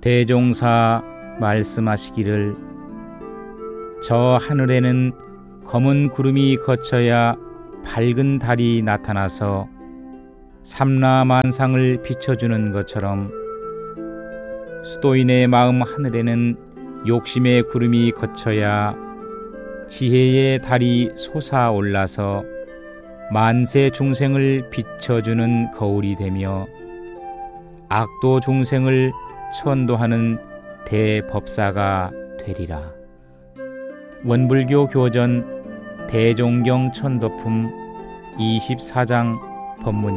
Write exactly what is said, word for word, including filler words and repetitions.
대종사 말씀하시기를 저 하늘에는 검은 구름이 거쳐야 밝은 달이 나타나서 삼라만상을 비춰주는 것처럼 수도인의 마음 하늘에는 욕심의 구름이 거쳐야 지혜의 달이 솟아올라서 만세 중생을 비춰주는 거울이 되며 악도 중생을 천도하는 대법사가 되리라. 원불교 교전 대종경 천도품 이십사 장 법문